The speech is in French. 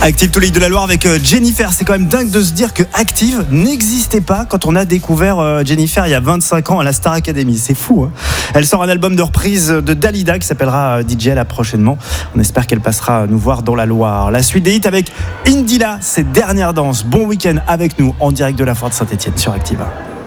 Active tous les de la Loire avec Jennifer. C'est quand même dingue de se dire que Active n'existait pas quand on a découvert Jennifer il y a 25 ans à la Star Academy. C'est fou, hein. Elle sort un album de reprise de Dalida qui s'appellera DJ là prochainement. On espère qu'elle passera nous voir dans la Loire. La suite des hits avec Indila, ses dernières danses. Bon week-end avec nous en direct de la Foire de Saint-Etienne sur Active.